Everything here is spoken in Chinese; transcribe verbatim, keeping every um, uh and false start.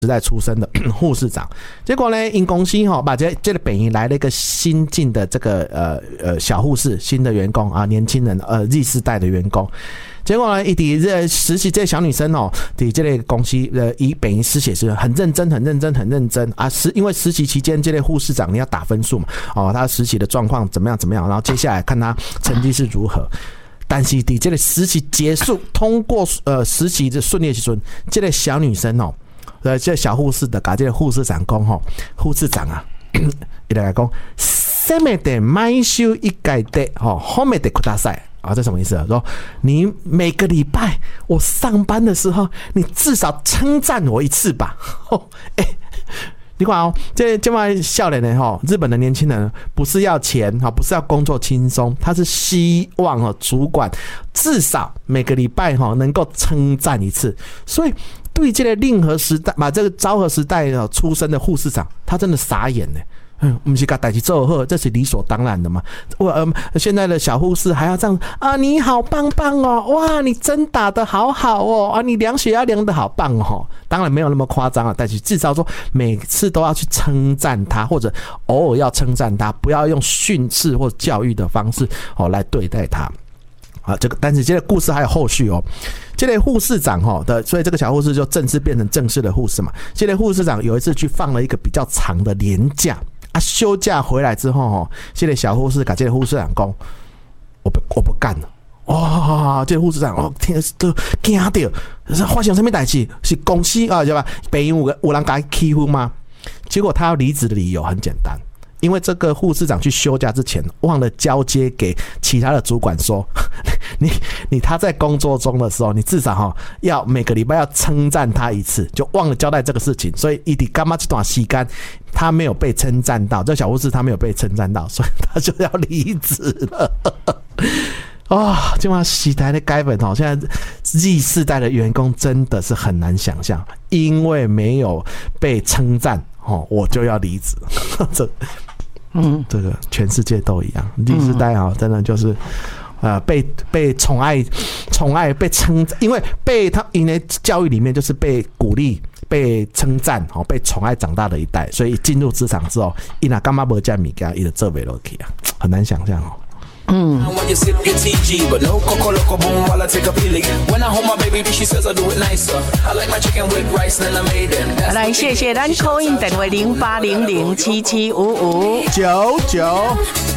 时代出身的护士长，结果呢，因公司哈把这这个北营来了一个新进的这个呃呃小护士，新的员工啊，年轻人呃 Z 世代的员工，结果呢，一底这实习这小女生哦，底这类公司呃以北营实习是很认真、很认真、很认真啊，实因为实习期间这类护士长你要打分数嘛，哦，他实习的状况怎么样怎么样，然后接下来看他成绩是如何。但是底这个实习结束，通过呃实习的顺利的时阵，这类小女生哦。呃，这小护士的，甲这个护士长讲吼，护士长啊，伊来讲，前面的毎週一回で吼，後面的ください啊，这什么意思啊？说你每个礼拜我上班的时候，你至少称赞我一次吧。哦，哎、欸，你看哦，这这么少年的哈，日本的年轻人不是要钱哈，不是要工作轻松，他是希望哦，主管至少每个礼拜哈能够称赞一次，所以。对这个令和时代，把这个昭和时代出身的护士长，他真的傻眼呢。嗯，不是把代志做好，这是理所当然的嘛。我呃，现在的小护士还要这样啊，你好棒棒哦，哇，你针打得好好哦，啊，你量血压量得好棒哦。当然没有那么夸张啊，但是至少说每次都要去称赞他，或者偶尔要称赞他，不要用训斥或教育的方式哦来对待他。啊，这个但是这个故事还有后续哦。这类护士长哈的，所以这个小护士就正式变成正式的护士嘛。这类护士长有一次去放了一个比较长的年假啊，休假回来之后哈，这类小护士跟这类护士长讲，我不我不干了。哇、哦，这个护士长哦，天都惊到，发生什么代志？是公司啊，对吧？北营有个有人给他欺负吗？结果他要离职的理由很简单。因为这个护士长去休假之前忘了交接给其他的主管说，你你他在工作中的时候，你至少哈要每个礼拜要称赞他一次，就忘了交代这个事情，所以一直干嘛这段时间他没有被称赞到，这小护士他没有被称赞到，所以他就要离职了。哦，这么时代的改变哦，现在 Z 世代的员工真的是很难想象，因为没有被称赞哦，我就要离职。这嗯，这个全世界都一样 ，Z 世代啊，真的就是，呃，被被宠爱，宠爱被称，因为被他因为教育里面就是被鼓励、被称赞、哦，被宠爱长大的一代，所以进入职场之后，伊那干嘛不加米加，伊的做不落去啊，很难想象哦。嗯。 来，谢谢咱 call in 电话零八零零七七五五九九。